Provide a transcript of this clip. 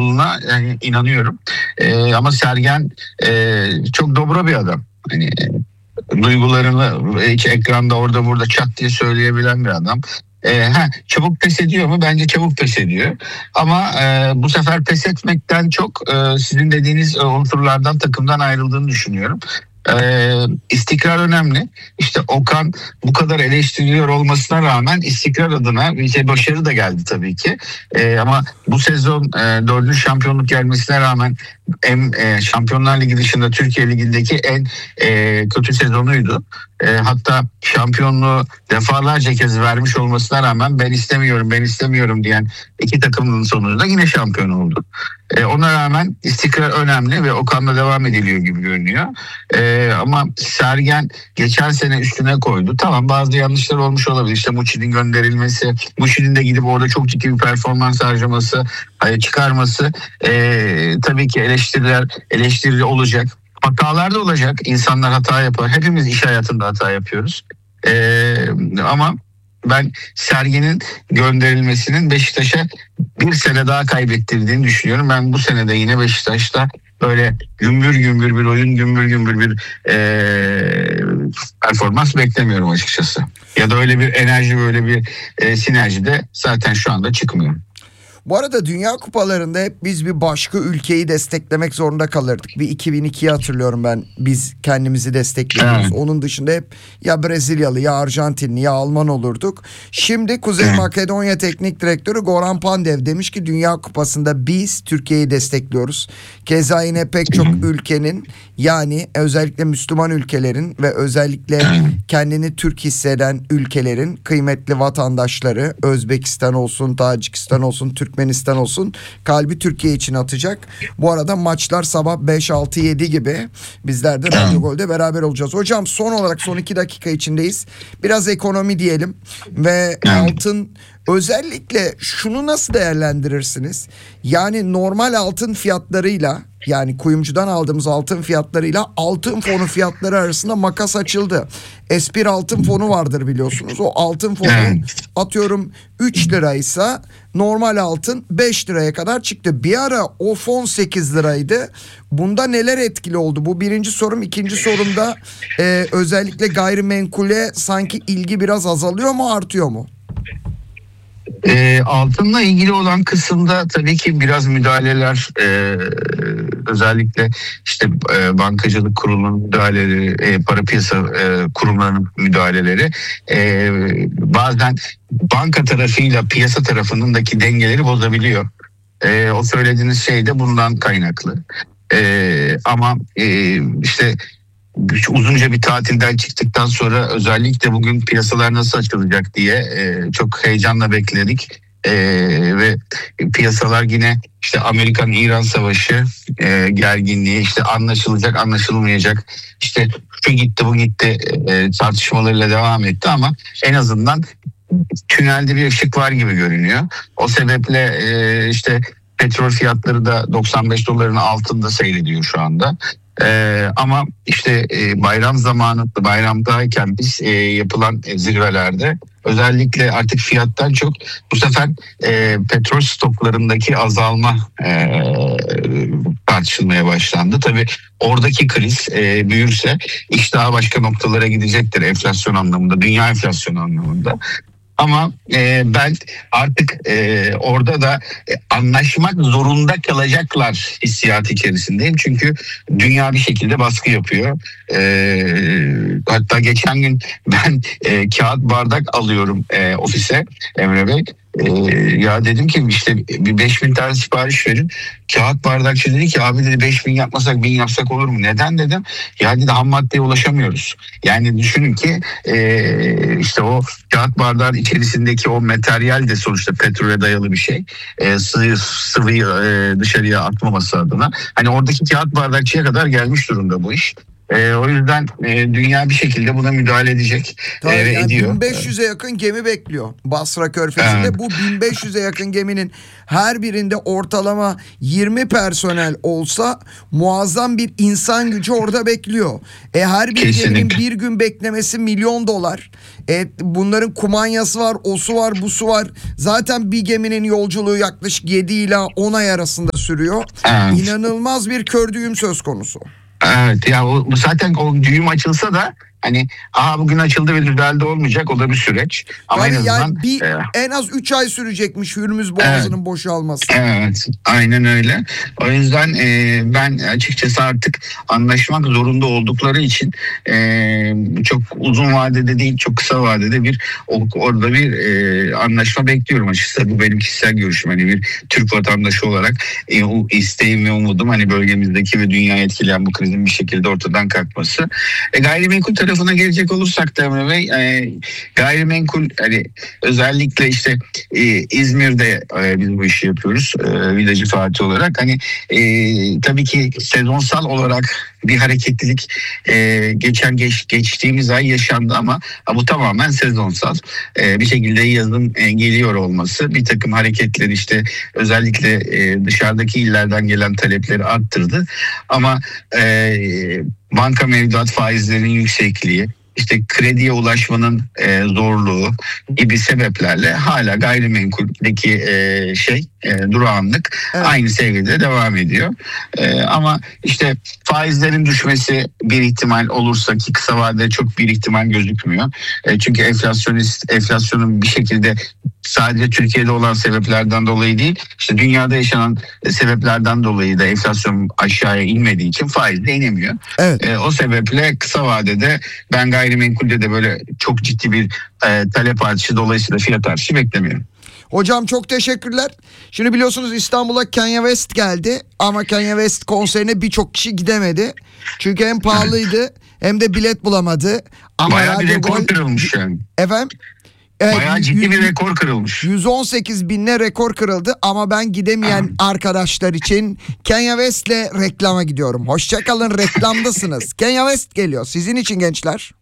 kuruluna inanıyorum. Ama Sergen çok dobra bir adam. Hani duygularını hiç ekranda orada burada çat diye söyleyebilen bir adam. Çabuk pes ediyor mu? Bence çabuk pes ediyor. Ama bu sefer pes etmekten çok sizin dediğiniz unsurlardan, takımdan ayrıldığını düşünüyorum. İstikrar önemli. İşte Okan bu kadar eleştiriliyor olmasına rağmen istikrar adına bir başarı da geldi tabii ki. Ama bu sezon 4. şampiyonluk gelmesine rağmen Şampiyonlar Ligi dışında Türkiye Ligi'ndeki en kötü sezonuydu. Hatta şampiyonluğu defalarca kez vermiş olmasına rağmen ben istemiyorum diyen iki takımın sonunda yine şampiyon oldu. Ona rağmen istikrar önemli ve Okan'la devam ediliyor gibi görünüyor. Ama Sergen geçen sene üstüne koydu. Tamam, bazı yanlışlar olmuş olabilir. İşte Muçi'nin gönderilmesi, Muçi'nin de gidip orada çok ciddi bir performans harcaması, çıkarması tabii ki eleştiri olacak. Hatalar da olacak. İnsanlar hata yapar. Hepimiz iş hayatında hata yapıyoruz. Ama ben Sergen'in gönderilmesinin Beşiktaş'a bir sene daha kaybettirdiğini düşünüyorum. Ben bu sene de yine Beşiktaş'ta böyle gümbür gümbür bir oyun, gümbür gümbür bir performans beklemiyorum açıkçası. Ya da öyle bir enerji, böyle bir sinerji de zaten şu anda çıkmıyor. Bu arada Dünya Kupalarında hep biz bir başka ülkeyi desteklemek zorunda kalırdık. Bir 2002'yi hatırlıyorum ben. Biz kendimizi destekliyoruz. Evet. Onun dışında hep ya Brezilyalı, ya Arjantinli, ya Alman olurduk. Şimdi Kuzey Makedonya Teknik Direktörü Goran Pandev demiş ki Dünya Kupası'nda biz Türkiye'yi destekliyoruz. Keza yine pek çok ülkenin, yani özellikle Müslüman ülkelerin ve özellikle kendini Türk hisseden ülkelerin kıymetli vatandaşları, Özbekistan olsun, Tacikistan olsun, Türkmenistan olsun, kalbi Türkiye için atacak. Bu arada maçlar sabah 5, 6, 7 gibi. Bizler de Radyo Gol'de beraber olacağız. Hocam son olarak son 2 dakika içindeyiz. Biraz ekonomi diyelim ve altın, özellikle şunu nasıl değerlendirirsiniz? Yani normal altın fiyatlarıyla, yani kuyumcudan aldığımız altın fiyatlarıyla altın fonu fiyatları arasında makas açıldı. S1 altın fonu vardır biliyorsunuz. O altın fonu atıyorum 3 liraysa normal altın 5 liraya kadar çıktı. Bir ara o fon 8 liraydı. Bunda neler etkili oldu? Bu birinci sorum. İkinci sorumda özellikle gayrimenkule sanki ilgi biraz azalıyor mu, artıyor mu? Altınla ilgili olan kısımda tabii ki biraz müdahaleler, özellikle işte bankacılık kurulunun müdahaleleri, para piyasa kurumlarının müdahaleleri bazen banka tarafıyla piyasa tarafındaki dengeleri bozabiliyor. O söylediğiniz şey de bundan kaynaklı. Ama işte uzunca bir tatilden çıktıktan sonra özellikle bugün piyasalar nasıl açılacak diye çok heyecanla bekledik. Ve piyasalar yine işte Amerikan-İran savaşı gerginliği, işte anlaşılacak anlaşılmayacak, işte şu gitti bu gitti tartışmalarıyla devam etti ama en azından tünelde bir ışık var gibi görünüyor. O sebeple işte petrol fiyatları da 95 doların altında seyrediyor şu anda. Ama işte bayram zamanı, bayramdayken biz yapılan zirvelerde özellikle artık fiyattan çok bu sefer petrol stoklarındaki azalma tartışılmaya başlandı. Tabii oradaki kriz büyürse iş daha başka noktalara gidecektir enflasyon anlamında, dünya enflasyonu anlamında. Ama ben artık orada da anlaşmak zorunda kalacaklar hissiyatı içerisindeyim. Çünkü dünya bir şekilde baskı yapıyor. Hatta geçen gün ben kağıt bardak alıyorum ofise, Emre Bey. Ya dedim ki işte bir 5.000 tane sipariş verin. Kağıt bardakçı dedi ki abi dedi 5.000 yapmasak 1000 yapsak olur mu? Neden dedim. Ya dedi ham maddeye ulaşamıyoruz. Yani düşünün ki işte o kağıt bardağın içerisindeki o materyal de sonuçta petrole dayalı bir şey. Sıvıyı dışarıya atmaması adına. Hani oradaki kağıt bardakçıya kadar gelmiş durumda bu iş. O yüzden dünya bir şekilde buna müdahale edecek Tabii ve yani ediyor. 1500'e yakın gemi bekliyor Basra Körfezi'nde. Evet. Bu 1500'e yakın geminin her birinde ortalama 20 personel olsa muazzam bir insan gücü orada bekliyor. Her bir geminin Kesinlikle. bir gün beklemesi $1.000.000. Bunların kumanyası var, osu var, busu var. Zaten bir geminin yolculuğu yaklaşık 7 ila 10 ay arasında sürüyor. Evet. İnanılmaz bir kördüğüm söz konusu. Evet ya bu zaten o düğüm açılsa da hani bugün açıldı ve düzeldi olmayacak, o da bir süreç. Ama en Yani, azından en az 3 ay sürecekmiş Hürmüz Boğazı'nın boşalması. evet, aynen öyle. O yüzden ben açıkçası artık anlaşmak zorunda oldukları için çok uzun vadede değil, çok kısa vadede orada bir anlaşma bekliyorum açıkçası. Bu benim kişisel görüşüm. Hani bir Türk vatandaşı olarak isteğim ve umudum hani bölgemizdeki ve dünyayı etkileyen bu krizin bir şekilde ortadan kalkması. Gayrimenkul tarafına gelecek olursak da Emre Bey, gayrimenkul hani özellikle işte İzmir'de biz bu işi yapıyoruz Villacı Fatih olarak. Hani tabii ki sezonsal olarak bir hareketlilik geçtiğimiz ay yaşandı ama bu tamamen sezonsal. Bir şekilde yazın geliyor olması bir takım hareketleri işte özellikle dışarıdaki illerden gelen talepleri arttırdı. Ama banka mevduat faizlerinin yüksekliği, işte krediye ulaşmanın zorluğu gibi sebeplerle hala gayrimenkuldeki durağanlık aynı seviyede devam ediyor. Ama işte faizlerin düşmesi bir ihtimal olursa, ki kısa vadede çok bir ihtimal gözükmüyor. Çünkü enflasyonun bir şekilde sadece Türkiye'de olan sebeplerden dolayı değil, işte dünyada yaşanan sebeplerden dolayı da enflasyon aşağıya inmediği için faiz de inemiyor. Evet. O sebeple kısa vadede ben gayrimenkulde de böyle çok ciddi bir talep artışı, dolayısıyla fiyat artışı beklemiyorum. Hocam çok teşekkürler. Şimdi biliyorsunuz İstanbul'a Kanye West geldi ama Kanye West konserine birçok kişi gidemedi. Çünkü hem pahalıydı hem de bilet bulamadı. Ama bayağı bir Radyo rekor Gol... kırılmış yani. Efendim? Evet, bayağı ciddi bir rekor kırılmış. 118 binle rekor kırıldı ama ben gidemeyen arkadaşlar için Kanye West'le reklama gidiyorum. Hoşçakalın, reklamdasınız. Kanye West geliyor sizin için gençler.